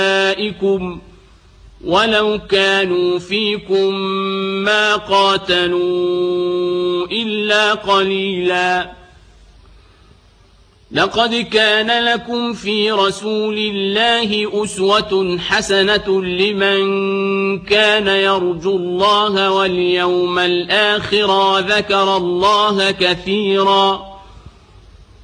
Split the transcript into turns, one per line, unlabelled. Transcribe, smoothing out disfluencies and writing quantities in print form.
أولئكم ولو كانوا فيكم ما قاتلوا إلا قليلا. لقد كان لكم في رسول الله أسوة حسنة لمن كان يرجو الله واليوم الآخر وذكر الله كثيرا.